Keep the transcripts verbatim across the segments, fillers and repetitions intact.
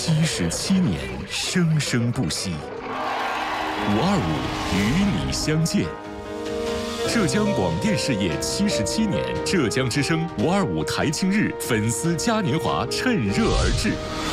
七十七年，生生不息。五二五与你相见。浙江广电事业七十七年，浙江之声五二五台庆日粉丝嘉年华趁热而至。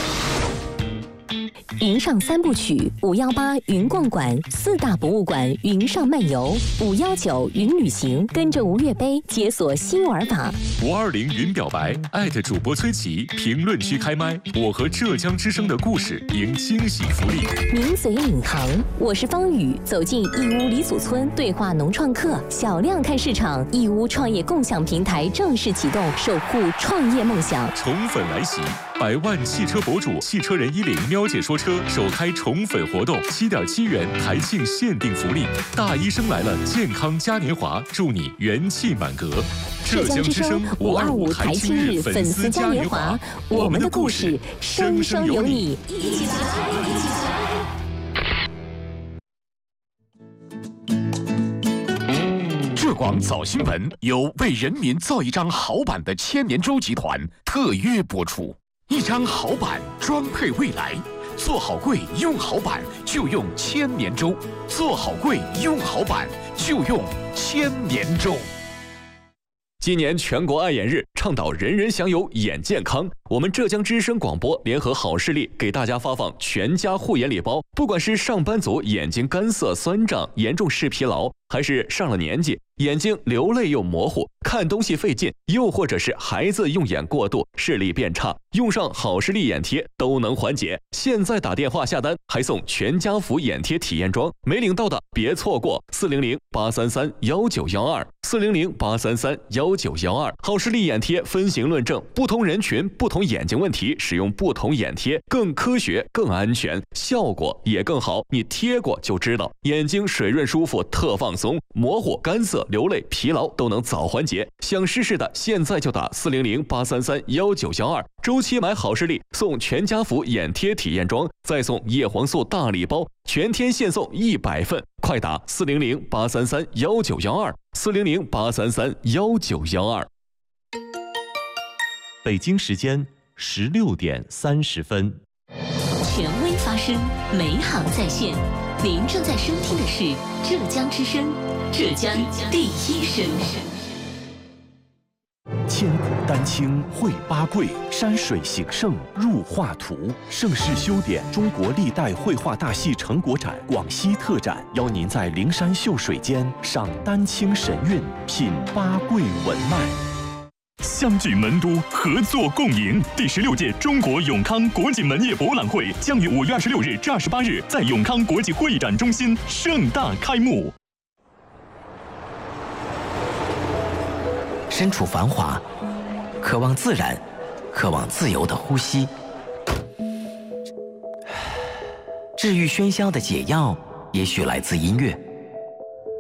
云上三部曲：五幺八云逛馆、四大博物馆云上漫游；五幺九云旅行，跟着吴越杯解锁新玩法。 五二零云表白，艾特主播崔琦，评论区开麦，我和浙江之声的故事赢惊喜福利。 名嘴领航，我是方宇，走进义乌李祖村对话农创客，小量看市场。义乌创业共享平台正式启动，守护创业梦想。 宠粉来袭，百万汽车博主汽车人一零喵姐说车首开宠粉活动，七点七元台庆限定福利，大医生来了健康嘉年华，祝你元气满格。 浙江之声五二五台庆日粉丝嘉年华，我们的故事生生有你，一起来，一起来。浙广早新闻由为人民造一张好版的千年舟集团特约播出，一张好版装配未来。做好柜用好板就用千年舟，做好柜用好板就用千年舟。 今年全国爱眼日，倡导人人享有眼健康。我们浙江之声广播联合好视力给大家发放全家护眼礼包，不管是上班族眼睛干涩酸胀、严重视疲劳，还是上了年纪眼睛流泪又模糊、看东西费劲，又或者是孩子用眼过度、视力变差，用上好视力眼贴都能缓解。现在打电话下单还送全家福眼贴体验装，没领到的别错过，四零零八三三幺九幺二，四零零八三三幺九幺二。好视力眼贴分型论证，不同人群、不同眼睛问题，使用不同眼贴更科学、更安全，效果也更好。你贴过就知道，眼睛水润舒服，特放松，模糊、干涩、流泪、疲劳都能早缓解。想试试的，现在就打四零零八三三幺九幺二，周期买好视力送全家福眼贴体验装，再送叶黄素大礼包，全天限送一百份，快打四零零八三三幺九幺二，四零零八三三幺九幺二。 北京时间十六点三十分。 权威发声，美好在线。您正在收听的是浙江之声，浙江第一声。 千古丹青绘八桂，山水形胜入画图。盛世修典中国历代绘画大戏成果展广西特展，邀您在灵山秀水间赏丹青神韵，品八桂文脉。 相聚门都，合作共赢。第十六届中国永康国际门业博览会将于五月二十六日至二十八日在永康国际会议展中心盛大开幕。 身处繁华，渴望自然，渴望自由的呼吸。治愈喧嚣的解药，也许来自音乐。